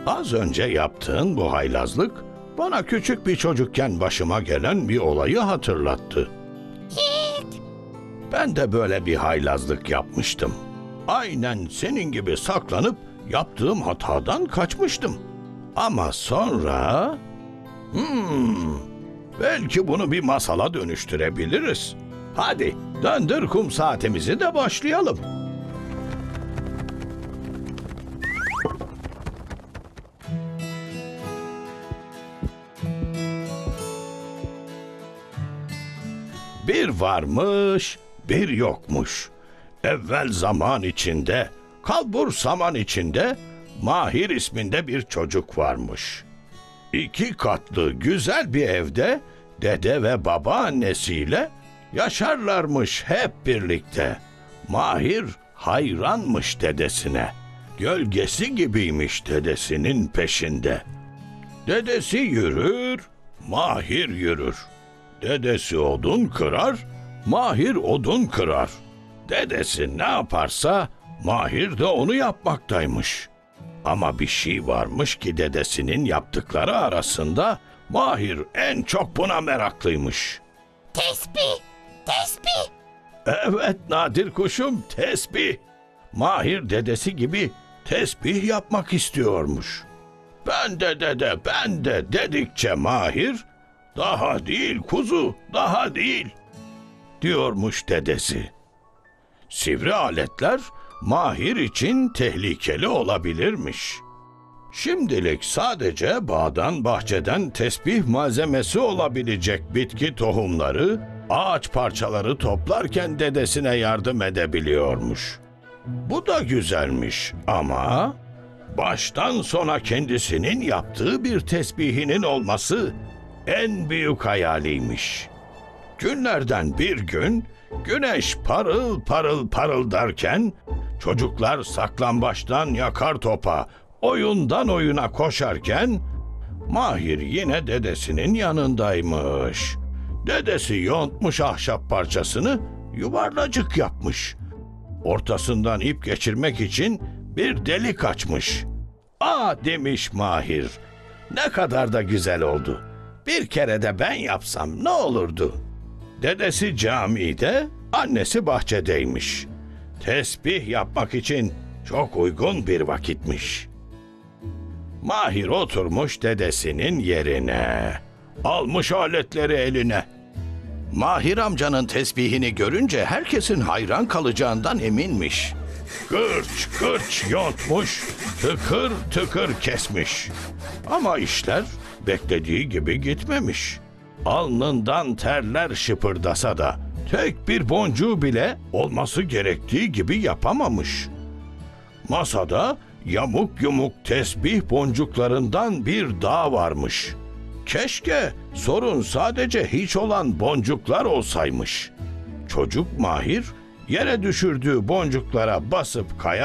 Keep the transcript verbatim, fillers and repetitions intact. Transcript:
Az önce yaptığın bu haylazlık bana küçük bir çocukken başıma gelen bir olayı hatırlattı. Ben de böyle bir haylazlık yapmıştım. Aynen senin gibi saklanıp yaptığım hatadan kaçmıştım. Ama sonra... Hmm, belki bunu bir masala dönüştürebiliriz. Hadi döndür kum saatimizi de başlayalım. Bir varmış, bir yokmuş. Evvel zaman içinde, kalbur saman içinde Mahir isminde bir çocuk varmış. İki katlı güzel bir evde dede ve babaannesiyle yaşarlarmış hep birlikte. Mahir hayranmış dedesine. Gölgesi gibiymiş dedesinin peşinde. Dedesi yürür, Mahir yürür. Dedesi odun kırar, Mahir odun kırar. Dedesi ne yaparsa Mahir de onu yapmaktaymış. Ama bir şey varmış ki dedesinin yaptıkları arasında Mahir en çok buna meraklıymış. Tesbih, tesbih. Evet Nadir kuşum, tesbih. Mahir dedesi gibi tesbih yapmak istiyormuş. Ben de dede, ben de dedikçe Mahir, daha değil kuzu, daha değil, diyormuş dedesi. Sivri aletler Mahir için tehlikeli olabilirmiş. Şimdilik sadece bağdan bahçeden tesbih malzemesi olabilecek bitki tohumları, ağaç parçaları toplarken dedesine yardım edebiliyormuş. Bu da güzelmiş ama baştan sona kendisinin yaptığı bir tesbihinin olması en büyük hayaliymiş. Günlerden bir gün güneş parıl parıl parıldarken çocuklar saklambaçtan yakar topa, oyundan oyuna koşarken Mahir yine dedesinin yanındaymış. Dedesi yontmuş ahşap parçasını yuvarlacık yapmış. Ortasından ip geçirmek için bir delik açmış. "Aa," demiş Mahir, "ne kadar da güzel oldu. Bir kere de ben yapsam ne olurdu?" Dedesi camide, annesi bahçedeymiş. Tesbih yapmak için çok uygun bir vakitmiş. Mahir oturmuş dedesinin yerine. Almış aletleri eline. Mahir amcanın tesbihini görünce herkesin hayran kalacağından eminmiş. Gırç gırç yontmuş, tıkır tıkır kesmiş. Ama işler beklediği gibi gitmemiş. Alnından terler şıpırdasa da tek bir boncuğu bile olması gerektiği gibi yapamamış. Masada yamuk yumuk tesbih boncuklarından bir dağ varmış. Keşke sorun sadece hiç olan boncuklar olsaymış. Çocuk Mahir yere düşürdüğü boncuklara basıp kayar.